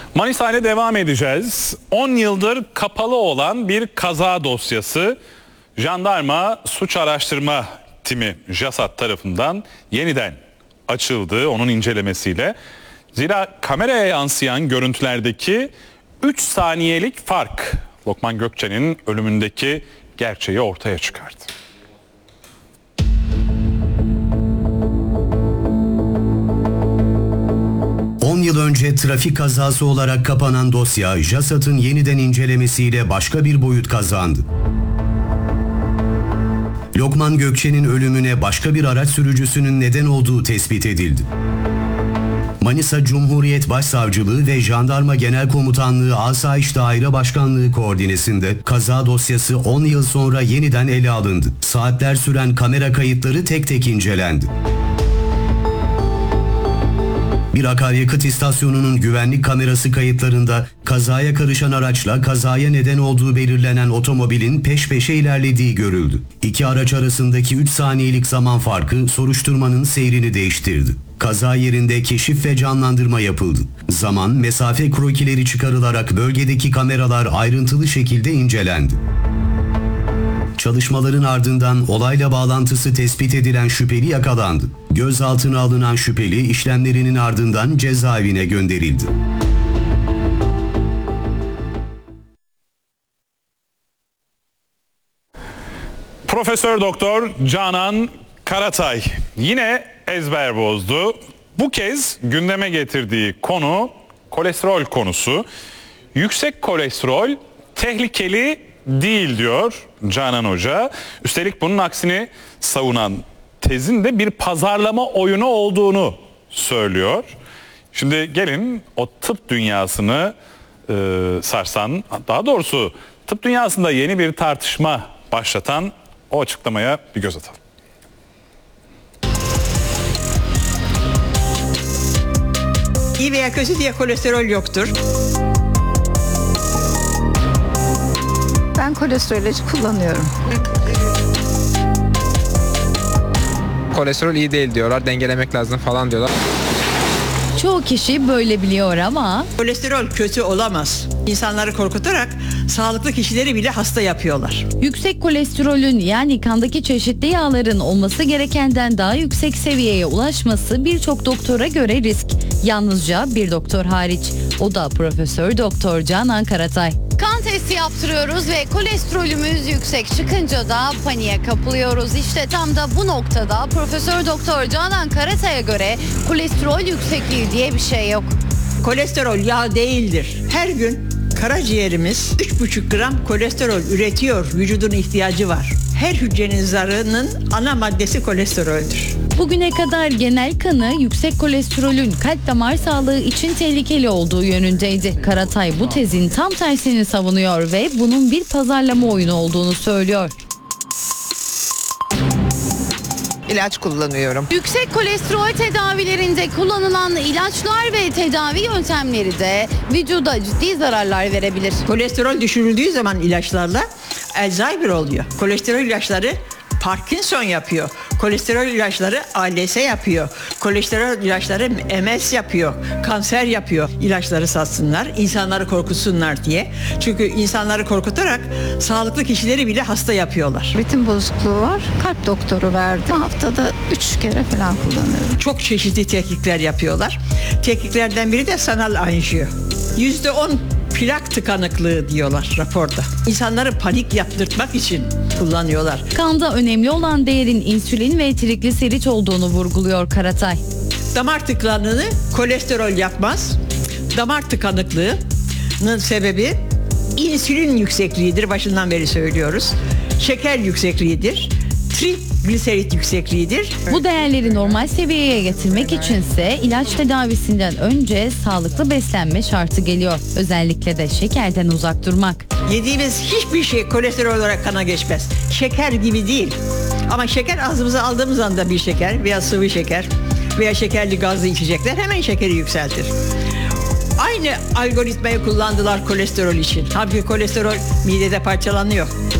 Manisa ile devam edeceğiz. 10 yıldır kapalı olan bir kaza dosyası Jandarma Suç Araştırma Timi JASAT tarafından yeniden açıldı onun incelemesiyle. Zira kameraya yansıyan görüntülerdeki 3 saniyelik fark Lokman Gökçen'in ölümündeki gerçeği ortaya çıkardı. Yıl önce trafik kazası olarak kapanan dosya JASAT'ın yeniden incelemesiyle başka bir boyut kazandı. Lokman Gökçen'in ölümüne başka bir araç sürücüsünün neden olduğu tespit edildi. Manisa Cumhuriyet Başsavcılığı ve Jandarma Genel Komutanlığı Asayiş Daire Başkanlığı koordinesinde kaza dosyası 10 yıl sonra yeniden ele alındı. Saatler süren kamera kayıtları tek tek incelendi. Bir akaryakıt istasyonunun güvenlik kamerası kayıtlarında kazaya karışan araçla kazaya neden olduğu belirlenen otomobilin peş peşe ilerlediği görüldü. İki araç arasındaki 3 saniyelik zaman farkı soruşturmanın seyrini değiştirdi. Kaza yerinde keşif ve canlandırma yapıldı. Zaman, mesafe krokileri çıkarılarak bölgedeki kameralar ayrıntılı şekilde incelendi. Çalışmaların ardından olayla bağlantısı tespit edilen şüpheli yakalandı. Gözaltına alınan şüpheli işlemlerinin ardından cezaevine gönderildi. Profesör Doktor Canan Karatay yine ezber bozdu. Bu kez gündeme getirdiği konu kolesterol konusu. Yüksek kolesterol tehlikeli değil diyor Canan Hoca. Üstelik bunun aksini savunan tezin de bir pazarlama oyunu olduğunu söylüyor. Şimdi gelin o tıp dünyasını sarsan, daha doğrusu tıp dünyasında yeni bir tartışma başlatan o açıklamaya bir göz atalım. İyi veya kötü diye kolesterol yoktur. Ben kolesterol ilacı kullanıyorum. Kolesterol iyi değil diyorlar, dengelemek lazım falan diyorlar. Çoğu kişi böyle biliyor ama Kolesterol kötü olamaz. İnsanları korkutarak sağlıklı kişileri bile hasta yapıyorlar. yüksek kolesterolün yani kandaki çeşitli yağların olması gerekenden daha yüksek seviyeye ulaşması birçok doktora göre risk. Yalnızca bir doktor hariç. O da Profesör Doktor Canan Karatay. Kan testi yaptırıyoruz ve kolesterolümüz yüksek çıkınca da paniğe kapılıyoruz. İşte tam da bu noktada Profesör Doktor Canan Karatay'a göre kolesterol yüksekliği diye bir şey yok. Kolesterol yağ değildir. Her gün karaciğerimiz 3,5 gram kolesterol üretiyor. Vücudun ihtiyacı var. Her hücrenin zarının ana maddesi kolesteroldür. Bugüne kadar genel kanı yüksek kolesterolün kalp damar sağlığı için tehlikeli olduğu yönündeydi. Karatay bu tezin tam tersini savunuyor ve bunun bir pazarlama oyunu olduğunu söylüyor. İlaç kullanıyorum. Yüksek kolesterol tedavilerinde kullanılan ilaçlar ve tedavi yöntemleri de vücuda ciddi zararlar verebilir. Kolesterol düşürüldüğü zaman ilaçlarla Alzheimer oluyor. Kolesterol ilaçları Parkinson yapıyor. Kolesterol ilaçları ALS yapıyor. Kolesterol ilaçları MS yapıyor. Kanser yapıyor. İlaçları satsınlar, insanları korkutsunlar diye. Çünkü insanları korkutarak sağlıklı kişileri bile hasta yapıyorlar. Ritim bozukluğu var. Kalp doktoru verdi. Haftada 3 kere falan kullanıyorum. Çok çeşitli tetkikler yapıyorlar. Tetkiklerden biri de sanal anjiyo. %10 plak tıkanıklığı diyorlar raporda. İnsanları panik yaptırtmak için kullanıyorlar. Kanda önemli olan değerin insülin ve trigliserit olduğunu vurguluyor Karatay. Damar tıkanıklığını kolesterol yapmaz. Damar tıkanıklığının sebebi insülin yüksekliğidir. Başından beri söylüyoruz. Şeker yüksekliğidir. Trigliserit yüksekliğidir. Bu değerleri normal seviyeye getirmek içinse ilaç tedavisinden önce sağlıklı beslenme şartı geliyor. Özellikle de şekerden uzak durmak. Yediğimiz hiçbir şey kolesterol olarak kana geçmez. Şeker gibi değil. Ama şeker ağzımıza aldığımız anda bir şeker veya sıvı şeker veya şekerli gazlı içecekler hemen şekeri yükseltir. Aynı algoritmayı kullandılar kolesterol için. Halbuki kolesterol midede parçalanıyor.